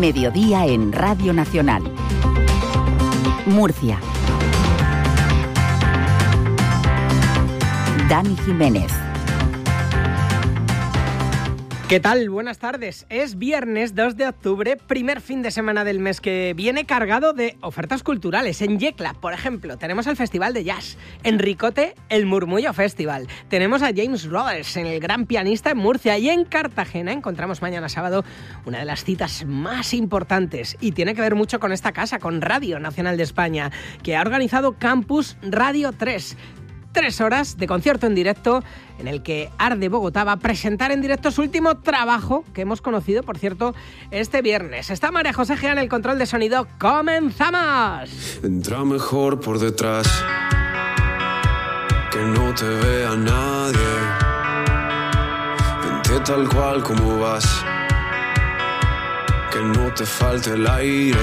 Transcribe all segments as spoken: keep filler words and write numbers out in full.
Mediodía en Radio Nacional. Murcia. Dani Jiménez. ¿Qué tal? Buenas tardes. Es viernes dos de octubre, primer fin de semana del mes que viene cargado de ofertas culturales. En Yecla, por ejemplo, tenemos el Festival de Jazz. En Ricote, el Murmullo Festival. Tenemos a James Rhodes, el gran pianista en Murcia. Y en Cartagena encontramos mañana sábado una de las citas más importantes. Y tiene que ver mucho con esta casa, con Radio Nacional de España, que ha organizado Campus Radio tres. Tres horas de concierto en directo en el que Arde Bogotá va a presentar en directo su último trabajo, que hemos conocido, por cierto, este viernes. Está María José Gea en el control de sonido. ¡Comenzamos! Entra mejor por detrás, que no te vea nadie. Vente tal cual como vas, que no te falte el aire.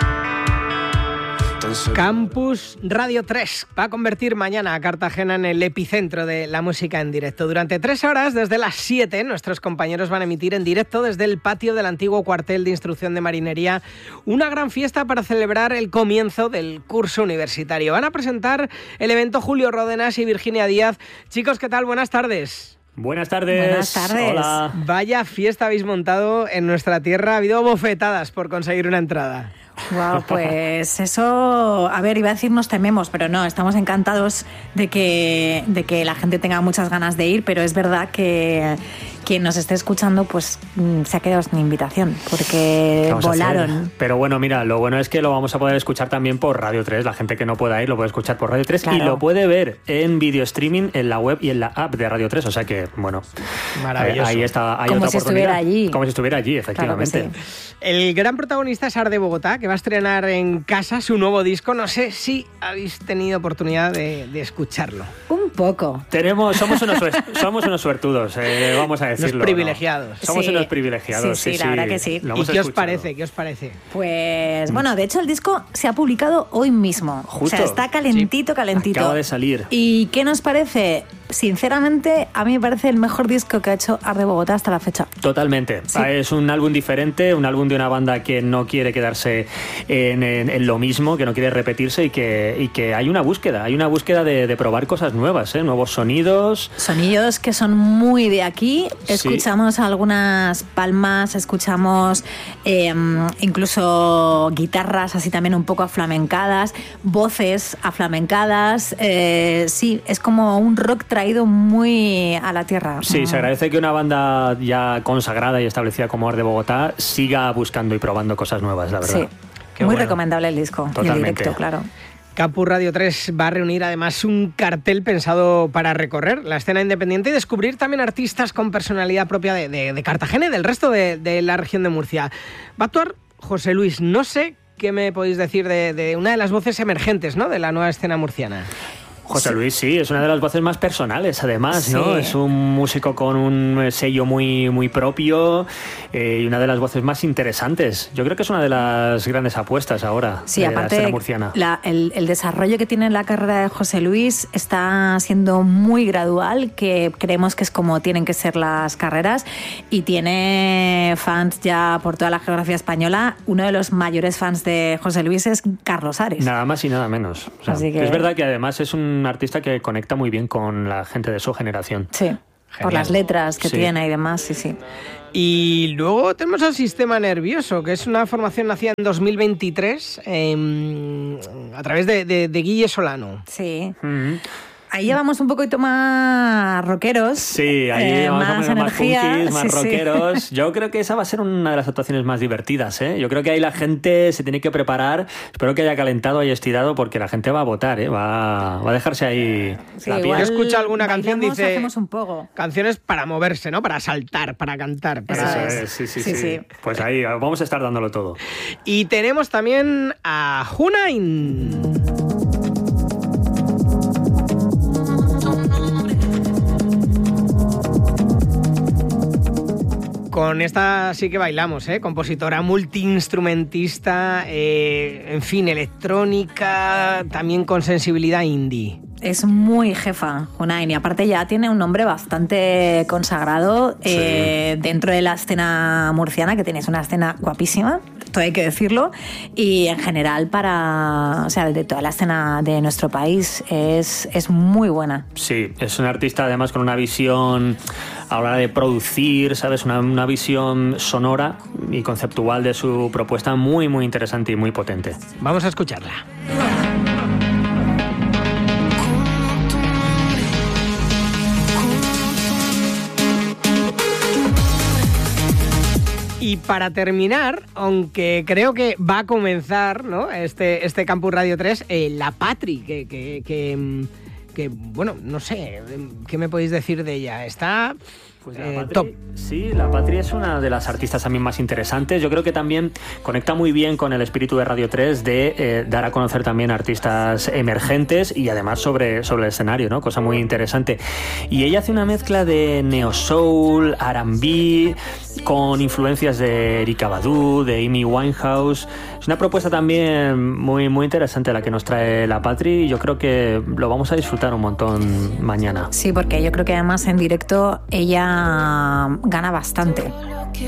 Campus Radio tres va a convertir mañana a Cartagena en el epicentro de la música en directo. Durante tres horas, desde las siete, nuestros compañeros van a emitir en directo desde el patio del antiguo cuartel de instrucción de marinería una gran fiesta para celebrar el comienzo del curso universitario. Van a presentar el evento Julio Ródenas y Virginia Díaz. Chicos, ¿qué tal? Buenas tardes. Buenas tardes. Buenas tardes. Hola. Vaya fiesta habéis montado en nuestra tierra. Ha habido bofetadas por conseguir una entrada. Wow, pues eso, a ver, iba a decir nos tememos, pero no, estamos encantados de que, de que la gente tenga muchas ganas de ir, pero es verdad que quien nos esté escuchando pues se ha quedado sin invitación, porque volaron. Pero bueno, mira, lo bueno es que lo vamos a poder escuchar también por Radio tres, la gente que no pueda ir lo puede escuchar por Radio tres, claro. Y lo puede ver en video streaming en la web y en la app de Radio tres, o sea que, bueno, maravilloso. Ahí está, hay Como otra si oportunidad. estuviera allí. Como si estuviera allí, efectivamente. Claro que sí. El gran protagonista es Arde Bogotá, que va a estrenar en casa su nuevo disco. No sé si habéis tenido oportunidad de, de escucharlo. Un poco. Tenemos, somos unos, somos unos suertudos, eh, vamos a decirlo. Unos privilegiados. ¿No? Somos sí. unos privilegiados. Sí, sí, sí, la sí. verdad que sí. ¿Y qué os escuchado. parece? ¿Qué os parece? Pues bueno, de hecho el disco se ha publicado hoy mismo. Justo. O sea, está calentito, Sí. calentito. Acaba de salir. ¿Y qué nos parece? Sinceramente, a mí me parece el mejor disco que ha hecho Arde Bogotá hasta la fecha. Totalmente. Sí. Es un álbum diferente, un álbum de una banda que no quiere quedarse en, en, en lo mismo, que no quiere repetirse y que, y que hay una búsqueda, hay una búsqueda de, de probar cosas nuevas, ¿eh? Nuevos sonidos. Sonidos que son muy de aquí. Sí. Escuchamos algunas palmas, escuchamos eh, incluso guitarras así también un poco aflamencadas, voces aflamencadas. Eh, sí, es como un rock traído muy a la tierra. Sí, se agradece que una banda ya consagrada y establecida como Arde Bogotá siga buscando y probando cosas nuevas, la verdad. Sí, Qué muy bueno. recomendable el disco. Totalmente. Y el directo, claro. Campus Radio tres va a reunir además un cartel pensado para recorrer la escena independiente y descubrir también artistas con personalidad propia de, de, de Cartagena y del resto de, de la región de Murcia. Va a actuar José Luis. No sé qué me podéis decir de, de una de las voces emergentes, ¿no?, de la nueva escena murciana. José Luis, sí, es una de las voces más personales, además, ¿no? Sí. Es un músico con un sello muy, muy propio eh, y una de las voces más interesantes. Yo creo que es una de las grandes apuestas ahora Sí, de aparte, la escena murciana. La, el, el desarrollo que tiene la carrera de José Luis está siendo muy gradual, que creemos que es como tienen que ser las carreras, y tiene fans ya por toda la geografía española. Uno de los mayores fans de José Luis es Carlos Ares. Nada más y nada menos. O sea, Así que- Es verdad que además es un artista que conecta muy bien con la gente de su generación. Sí, Genial. por las letras que Sí. tiene y demás, sí, sí. Y luego tenemos al Sistema Nervioso, que es una formación nacida en dos mil veintitrés eh, a través de, de, de Guille Solano. Sí. Mm-hmm. Ahí llevamos un poquito más rockeros. Sí, ahí eh, vamos a más poner más energía. punkis, más sí, sí. rockeros. Yo creo que esa va a ser una de las actuaciones más divertidas, ¿eh? Yo creo que ahí la gente se tiene que preparar. Espero que haya calentado, haya estirado, porque la gente va a votar, ¿eh? Va, va a dejarse ahí Sí, la igual piel. Escucha alguna canción, bailamos, dice- hacemos un poco. Canciones para moverse, ¿no? Para saltar, para cantar. Para... Eso Eso es, sí, sí, Sí, sí, sí. Pues ahí vamos a estar dándolo todo. Y tenemos también a Hunain. Con esta sí que bailamos, ¿eh? Compositora, multiinstrumentista, eh, en fin, electrónica, también con sensibilidad indie. Es muy jefa, Hunain, y aparte ya tiene un nombre bastante consagrado Sí. eh, dentro de la escena murciana, que tienes una escena guapísima. esto hay que decirlo, y en general para, o sea, de toda la escena de nuestro país es, es muy buena. Sí, es una artista además con una visión a la hora de producir, ¿sabes? Una, una visión sonora y conceptual de su propuesta muy, muy interesante y muy potente. Vamos a escucharla. Y para terminar, aunque creo que va a comenzar, ¿no?, este, este Campus Radio tres, eh, La Patri, que, que, que, que, bueno, no sé, ¿qué me podéis decir de ella? Está... Pues la eh, Patri, top. Sí, la Patri es una de las artistas también más interesantes. Yo creo que también conecta muy bien con el espíritu de Radio tres de eh, dar a conocer también artistas emergentes y además sobre, sobre el escenario, ¿no? Cosa muy interesante. Y ella hace una mezcla de neo soul, R and B, con influencias de Erykah Badu, de Amy Winehouse. Es una propuesta también muy, muy interesante la que nos trae la Patri, y yo creo que lo vamos a disfrutar un montón mañana. Sí, porque yo creo que además en directo ella gana bastante.